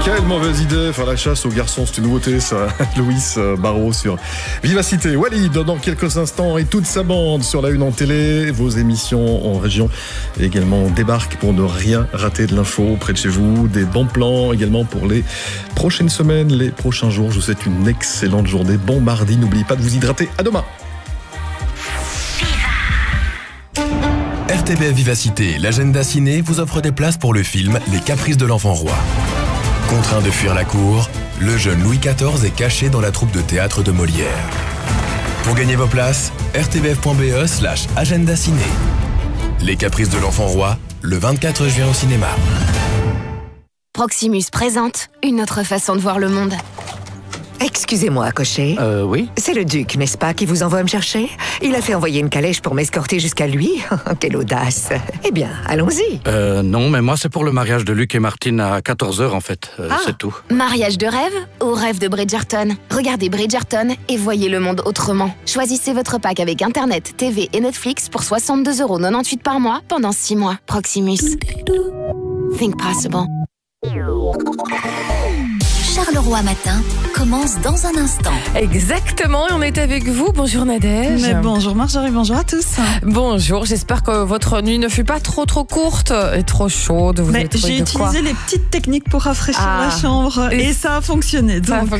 Quelle mauvaise idée, faire la chasse aux garçons, c'est une nouveauté ça. Louis Barrault sur Vivacité. Walid dans quelques instants et toute sa bande sur la une en télé. Vos émissions en région également débarquent pour ne rien rater de l'info près de chez vous. Des bons plans également pour les prochaines semaines, les prochains jours. Je vous souhaite une excellente journée. Bon mardi, n'oubliez pas de vous hydrater. À demain. RTBF Vivacité, l'agenda ciné vous offre des places pour le film Les Caprices de l'Enfant Roi. Contraint de fuir la cour, le jeune Louis XIV est caché dans la troupe de théâtre de Molière. Pour gagner vos places, rtbf.be/agenda ciné. Les Caprices de l'Enfant Roi, le 24 juin au cinéma. Proximus présente une autre façon de voir le monde. Excusez-moi, cocher. Oui. C'est le duc, n'est-ce pas, qui vous envoie me chercher? Il a fait envoyer une calèche pour m'escorter jusqu'à lui. Quelle audace. Eh bien, allons-y. Non, mais moi, c'est pour le mariage de Luc et Martine à 14h, en fait. C'est tout. Mariage de rêve ou rêve de Bridgerton? Regardez Bridgerton et voyez le monde autrement. Choisissez votre pack avec Internet, TV et Netflix pour 62,98€ par mois pendant 6 mois. Proximus. Think possible. Charleroi Matin commence dans un instant. Exactement, et on est avec vous. Bonjour Nadège. Mais bonjour Marjorie, bonjour à tous. Bonjour, j'espère que votre nuit ne fut pas trop courte et trop chaude. J'ai utilisé les petites techniques pour rafraîchir la chambre et ça a fonctionné. Donc